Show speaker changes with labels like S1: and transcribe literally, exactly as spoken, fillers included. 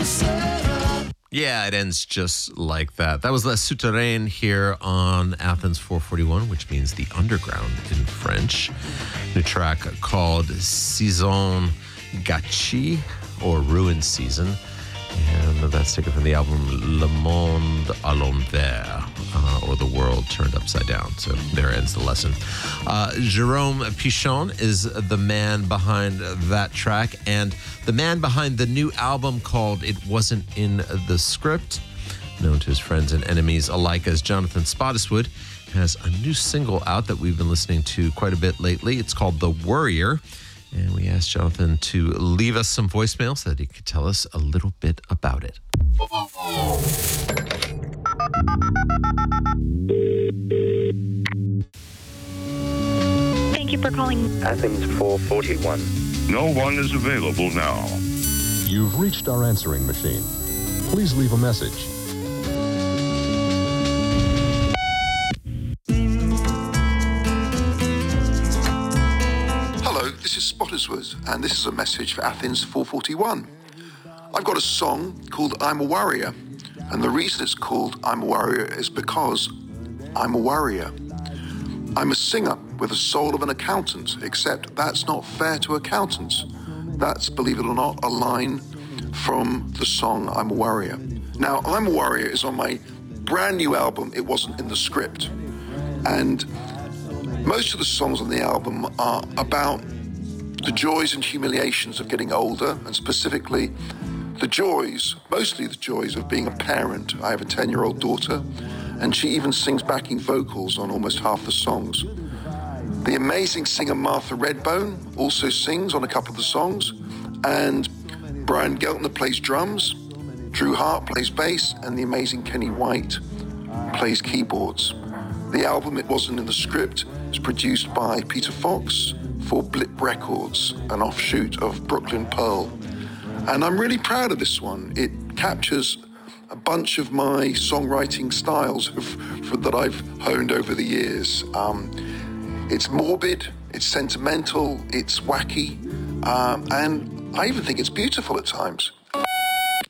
S1: Yeah, it ends just like that. That was La Souterraine here on Athens four forty-one, which means the underground in French. New track called Saison Gâchée, or Ruin Season. And that's taken from the album Le Monde à l'envers, uh, or The World Turned Upside Down. So there ends the lesson. Uh, Jerome Pichon is the man behind that track, and the man behind the new album called It Wasn't in the Script, known to his friends and enemies alike as Jonathan Spottiswoode, has a new single out that we've been listening to quite a bit lately. It's called The Worrier. And we asked Jonathan to leave us some voicemail so that he could tell us a little bit about it.
S2: Thank you for calling
S3: Athens four forty-one.
S4: No one is available now.
S5: You've reached our answering machine. Please leave a message.
S6: This is Spottiswoode, and this is a message for Athens four forty-one. I've got a song called I'm a Warrior, and the reason it's called I'm a Warrior is because I'm a warrior. I'm a singer with the soul of an accountant, except that's not fair to accountants. That's, believe it or not, a line from the song I'm a Warrior. Now, I'm a Warrior is on my brand new album, It Wasn't in the Script, and most of the songs on the album are about the joys and humiliations of getting older, and specifically the joys, mostly the joys of being a parent. I have a ten-year-old daughter, and she even sings backing vocals on almost half the songs. The amazing singer Martha Redbone also sings on a couple of the songs, and Brian Geltner plays drums, Drew Hart plays bass, and the amazing Kenny White plays keyboards. The album It Wasn't in the Script is produced by Peter Fox for Blip Records, an offshoot of Brooklyn Pearl. And I'm really proud of this one. It captures a bunch of my songwriting styles of, for, that I've honed over the years. Um, it's morbid, it's sentimental, it's wacky, um, and I even think it's beautiful at times.